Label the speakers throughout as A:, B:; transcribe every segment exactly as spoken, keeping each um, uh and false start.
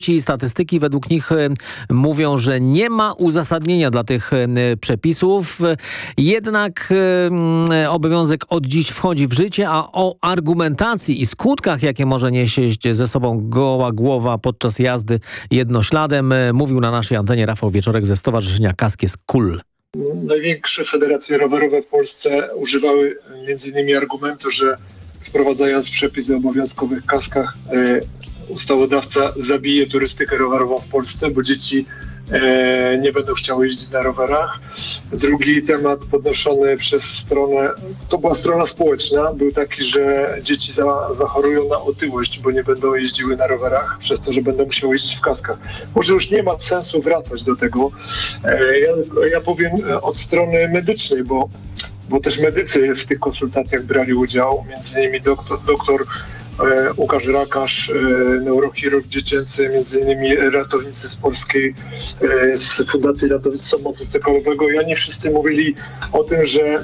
A: Ci statystyki według nich e, mówią, że nie ma uzasadnienia dla tych e, przepisów. Jednak e, obowiązek od dziś wchodzi w życie, a o argumentacji i skutkach, jakie może nieść ze sobą goła głowa podczas jazdy jednośladem, e, mówił na naszej antenie Rafał Wieczorek ze Stowarzyszenia Kask jest cool.
B: Największe federacje rowerowe w Polsce używały między innymi argumentu, że wprowadzając przepisy o obowiązkowych kaskach e, ustawodawca zabije turystykę rowerową w Polsce, bo dzieci e, nie będą chciały jeździć na rowerach. Drugi temat podnoszony przez stronę, to była strona społeczna, był taki, że dzieci za, zachorują na otyłość, bo nie będą jeździły na rowerach, przez to, że będą musiały jeździć w kaskach. Może już nie ma sensu wracać do tego. E, ja, ja powiem od strony medycznej, bo bo też medycy w tych konsultacjach brali udział, między innymi doktor, doktor e, Łukasz Rakarz, e, neurochirurg dziecięcy, między innymi ratownicy z Polskiej, e, z Fundacji Ratownictwa Motocyklowego i oni wszyscy mówili o tym, że e,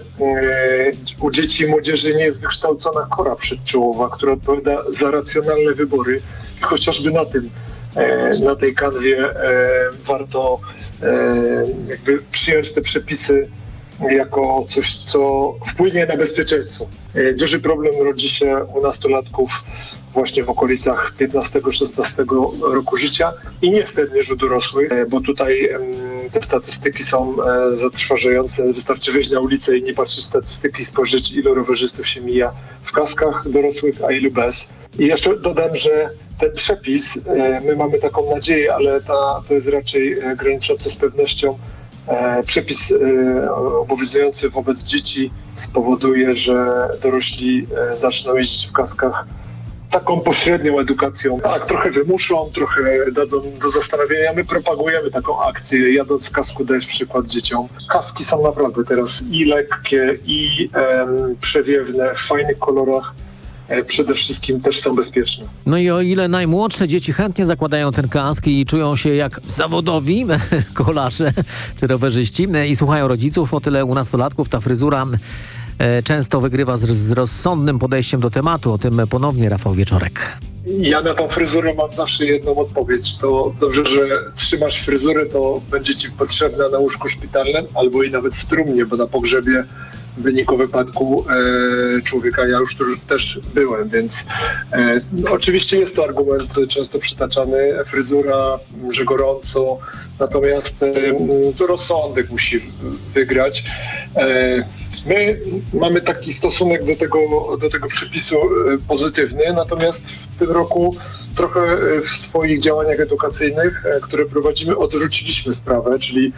B: u dzieci i młodzieży nie jest wykształcona kora przedczołowa, która odpowiada za racjonalne wybory i chociażby na tym, e, na tej kanwie e, warto e, jakby przyjąć te przepisy jako coś, co wpłynie na bezpieczeństwo. Duży problem rodzi się u nastolatków właśnie w okolicach piętnastego szesnastego roku życia i nie wtedy, że dorosłych, bo tutaj te statystyki są zatrważające. Wystarczy wyjść na ulicę i nie patrzeć statystyki, spojrzeć, ilu rowerzystów się mija w kaskach dorosłych, a ilu bez. I jeszcze dodam, że ten przepis, my mamy taką nadzieję, ale ta, to jest raczej graniczące z pewnością, przepis obowiązujący wobec dzieci spowoduje, że dorośli zaczną jeździć w kaskach taką pośrednią edukacją. Tak, trochę wymuszą, trochę dadzą do zastanowienia. My propagujemy taką akcję, jadąc w kasku dać przykład dzieciom. Kaski są naprawdę teraz i lekkie, i em, przewiewne, w fajnych kolorach. Przede wszystkim też są bezpieczne.
A: No i o ile najmłodsze dzieci chętnie zakładają ten kask i czują się jak zawodowi kolarze czy rowerzyści i słuchają rodziców, o tyle u nastolatków ta fryzura e, często wygrywa z, z rozsądnym podejściem do tematu. O tym ponownie Rafał Wieczorek.
B: Ja na tą fryzurę mam zawsze jedną odpowiedź. To dobrze, że trzymasz fryzurę, to będzie ci potrzebna na łóżku szpitalnym albo i nawet w trumnie, bo na pogrzebie w wyniku wypadku e, człowieka ja już tu też byłem, więc e, no, oczywiście jest to argument często przytaczany, fryzura, że gorąco, natomiast e, to rozsądek musi wygrać. E, my mamy taki stosunek do tego, do tego przepisu e, pozytywny, natomiast w tym roku trochę w swoich działaniach edukacyjnych, e, które prowadzimy, odwróciliśmy sprawę, czyli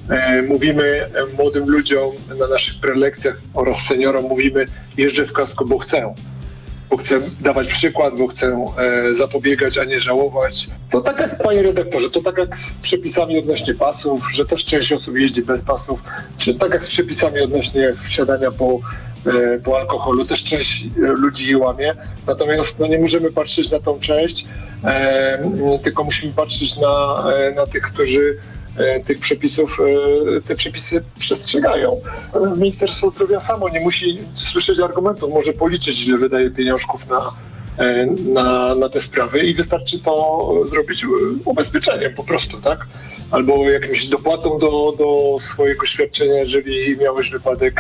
B: mówimy młodym ludziom na naszych prelekcjach oraz seniorom, mówimy jeżdżę w kasku, bo chcę. Bo chcę dawać przykład, bo chcę e, zapobiegać, a nie żałować. To tak jak, panie redaktorze, to tak jak z przepisami odnośnie pasów, że też część osób jeździ bez pasów, czy tak jak z przepisami odnośnie wsiadania po, e, po alkoholu, też część ludzi je łamie. Natomiast no, nie możemy patrzeć na tą część, e, tylko musimy patrzeć na, e, na tych, którzy tych przepisów, te przepisy przestrzegają. Natomiast Ministerstwo Zdrowia samo nie musi słyszeć argumentów, może policzyć, ile wydaje pieniążków na, na, na te sprawy i wystarczy to zrobić ubezpieczeniem po prostu, tak? Albo jakimś dopłatą do, do swojego świadczenia, jeżeli miałeś wypadek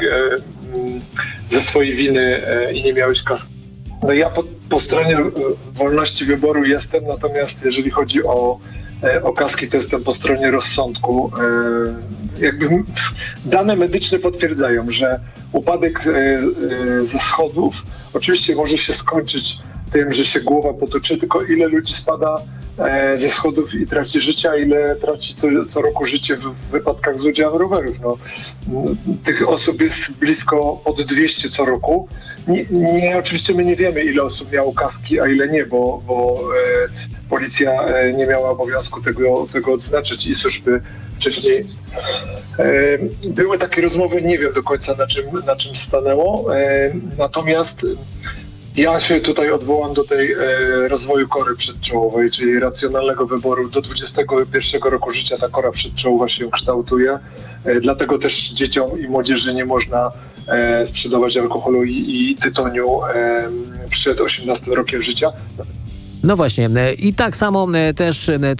B: ze swojej winy i nie miałeś kasku. No ja po, po stronie wolności wyboru jestem, natomiast jeżeli chodzi o o kaski, to jestem po stronie rozsądku. Jakby dane medyczne potwierdzają, że upadek ze schodów oczywiście może się skończyć tym, że się głowa potoczy, tylko ile ludzi spada ze schodów i traci życie, a ile traci co, co roku życie w wypadkach z udziałem rowerów. No, tych osób jest blisko pod dwieście co roku. Nie, nie, oczywiście my nie wiemy, ile osób miało kaski, a ile nie, bo, bo e, policja e, nie miała obowiązku tego, tego odznaczyć i służby wcześniej. E, były takie rozmowy, nie wiem do końca na czym, na czym stanęło, e, natomiast ja się tutaj odwołam do tej e, rozwoju kory przedczołowej, czyli racjonalnego wyboru. Do dwudziestego pierwszego roku życia ta kora przedczołowa się kształtuje. E, dlatego też dzieciom i młodzieży nie można e, sprzedawać alkoholu i, i tytoniu e, przed osiemnastym rokiem życia.
A: No właśnie. I tak samo też